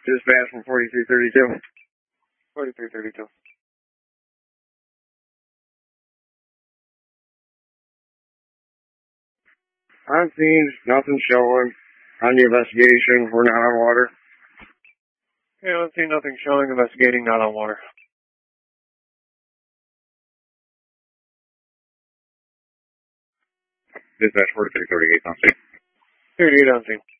Dispatch from 4332. 4332. On scene, nothing showing. On the investigation, we're not on water. Okay, let's see, nothing showing. Investigating, not on water. Dispatch 4338 on scene. 38 on scene.